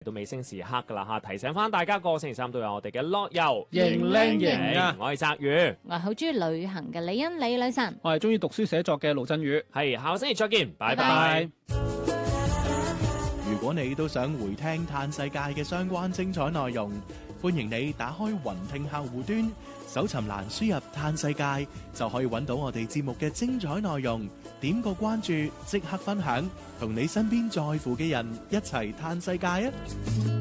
到尾聲時刻噶啦嚇，提醒翻大家個星期三都有我哋嘅樂遊型靚型啊！ 我係澤宇， 我係好中意旅行嘅李欣李女神， 我係中意讀書寫作嘅盧振宇。 係下個星期再見，拜拜拜。 如果你都想回聽嘆世界嘅相關精彩內容，歡迎你打開雲聽客戶端，搜尋欄輸入嘆世界，就可以揾到我哋節目嘅精彩內容。點個關注，即刻分享，同你身邊在乎嘅人一齊嘆世界啊！